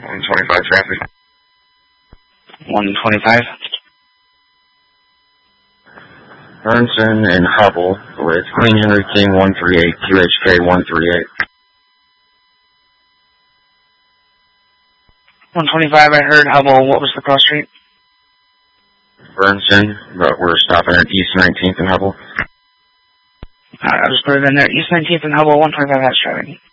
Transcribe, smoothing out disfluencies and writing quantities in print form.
125 traffic. 125. Burnson and Hubble with Queen Henry King 138, QHK 138. 125, I heard Hubble. What was the cross street? Burnson, but we're stopping at East 19th and Hubble. Alright, I'll just put it in there. East 19th and Hubble, 125 has traffic.